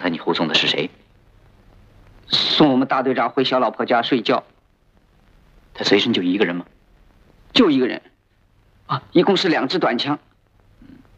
才你护送的是谁？ 送我们大队长回小老婆家睡觉。 他随身就一个人吗？ 就一个人。啊，一共是2支短枪，